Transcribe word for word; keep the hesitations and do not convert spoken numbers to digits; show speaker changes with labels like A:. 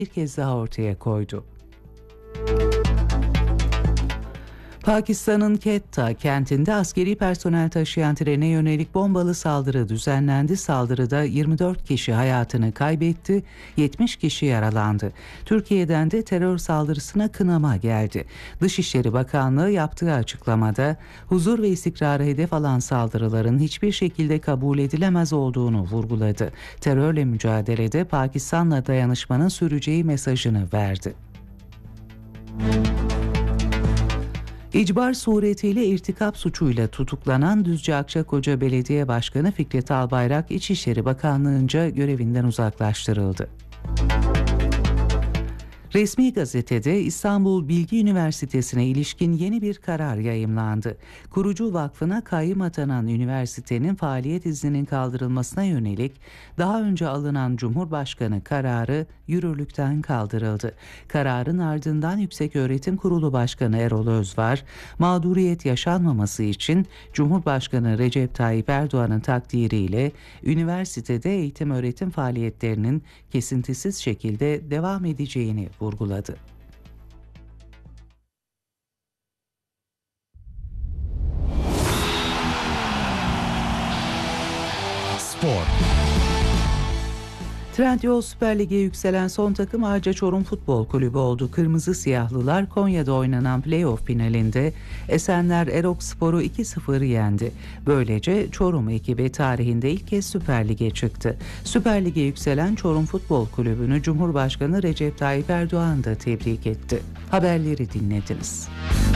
A: bir kez daha ortaya koydu. Pakistan'ın Quetta kentinde askeri personel taşıyan trene yönelik bombalı saldırı düzenlendi. Saldırıda yirmi dört kişi hayatını kaybetti, yetmiş kişi yaralandı. Türkiye'den de terör saldırısına kınama geldi. Dışişleri Bakanlığı yaptığı açıklamada huzur ve istikrarı hedef alan saldırıların hiçbir şekilde kabul edilemez olduğunu vurguladı. Terörle mücadelede Pakistan'la dayanışmanın süreceği mesajını verdi. İcbar suretiyle irtikap suçuyla tutuklanan Düzce Akçakoca Belediye Başkanı Fikret Albayrak İçişleri Bakanlığı'nca görevinden uzaklaştırıldı. Resmi gazetede İstanbul Bilgi Üniversitesi'ne ilişkin yeni bir karar yayımlandı. Kurucu vakfına kayyım atanan üniversitenin faaliyet izninin kaldırılmasına yönelik daha önce alınan Cumhurbaşkanı kararı yürürlükten kaldırıldı. Kararın ardından Yükseköğretim Kurulu Başkanı Erol Özvar, mağduriyet yaşanmaması için Cumhurbaşkanı Recep Tayyip Erdoğan'ın takdiriyle üniversitede eğitim öğretim faaliyetlerinin kesintisiz şekilde devam edeceğini vurguladı.
B: Spor.
A: Trendyol Süper Lig'e yükselen son takım Arca Çorum Futbol Kulübü oldu. Kırmızı Siyahlılar Konya'da oynanan play-off finalinde Esenler Erokspor'u iki sıfır yendi. Böylece Çorum ekibi tarihinde ilk kez Süper Lig'e çıktı. Süper Lig'e yükselen Çorum Futbol Kulübü'nü Cumhurbaşkanı Recep Tayyip Erdoğan da tebrik etti. Haberleri dinlediniz.